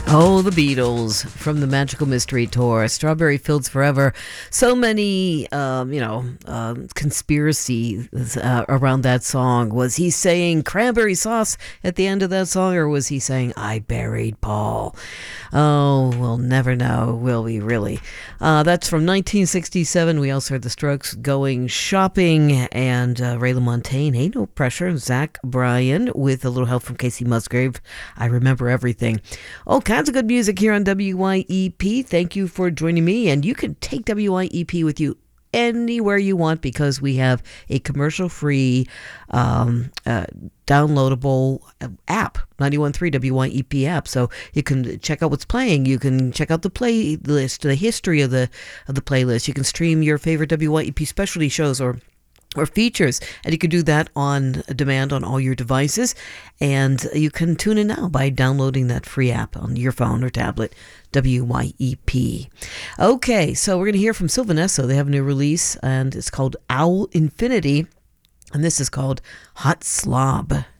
Oh, the Beatles from the Magical Mystery Tour, Strawberry Fields Forever. So many, conspiracies around that song. Was he saying cranberry sauce at the end of that song, or was he saying I buried Paul? Oh, we'll never know, will we really? That's from 1967. We also heard the Strokes, Going Shopping, and Ray LaMontagne, Ain't No Pressure. Zach Bryan with a little help from Casey Musgrave, I Remember Everything. All kinds of good music here on WYEP. Thank you for joining me, and you can take WYEP with you anywhere you want because we have a commercial-free downloadable app, 91.3 WYEP app. So you can check out what's playing. You can check out the playlist, the history of the playlist. You can stream your favorite WYEP specialty shows or features, and you can do that on demand on all your devices, and you can tune in now by downloading that free app on your phone or tablet, WYEP. Okay, so we're going to hear from Sylvan Esso. They have a new release, and it's called Owl Infinity, and this is called Hot Slob.